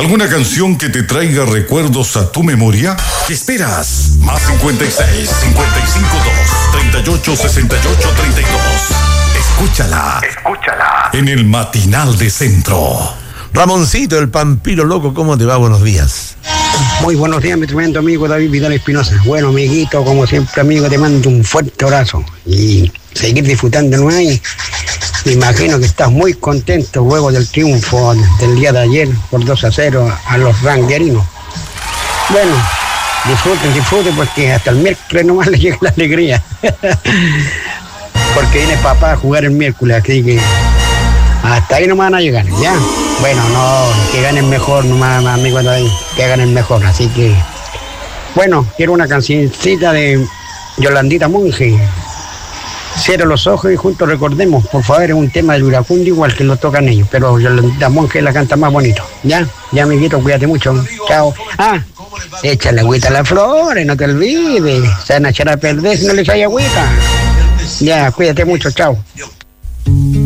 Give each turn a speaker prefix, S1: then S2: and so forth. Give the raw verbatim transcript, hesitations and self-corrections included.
S1: ¿Alguna canción que te traiga recuerdos a tu memoria? ¿Qué esperas? Más cincuenta y seis, cincuenta y cinco, dos, treinta y ocho, sesenta y ocho, treinta y dos. Escúchala. Escúchala. En el Matinal de Centro.
S2: Ramoncito, el Pampiro Loco, ¿cómo te va? Buenos días.
S3: Muy buenos días, mi tremendo amigo David Vidal Espinosa. Bueno, amiguito, como siempre, amigo, te mando un fuerte abrazo y seguir disfrutando, ¿no hay? Me imagino que estás muy contento luego del triunfo del día de ayer por dos a cero a los ranguerinos. Bueno, disfruten, disfruten, porque hasta el miércoles nomás le llega la alegría. Porque viene papá a jugar el miércoles, así que hasta ahí no van a llegar, ¿ya? Bueno, no, que ganen mejor nomás, amigo David, que ganen mejor, así que... Bueno, quiero una cancioncita de Yolandita Monge. Cierra los ojos y juntos recordemos, por favor, es un tema del Iracundo igual que lo tocan ellos, pero Yolandita Monge la canta más bonito, ¿ya? Ya, amiguito, cuídate mucho, chao. Ah, échale agüita a las flores, no te olvides, se van a echar a perder si no les hay agüita. Ya, cuídate mucho, chao.